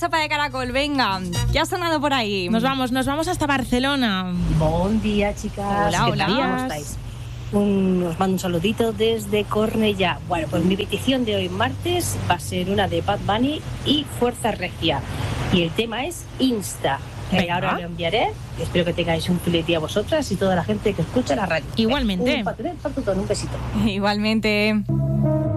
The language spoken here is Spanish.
Sopa de Caracol, venga. ¿Qué ha sonado por ahí? Nos vamos hasta Barcelona. Buen día, chicas. Hola, ¿Qué tal? hola. ¿Cómo estáis? Os mando un saludito desde Cornellá. Bueno, pues mi petición de hoy martes va a ser una de Bad Bunny y Fuerza Regia. Y el tema es Insta. Ahora lo enviaré. Espero que tengáis un feliz día vosotras y toda la gente que escucha la radio. Igualmente. Un besito. Igualmente.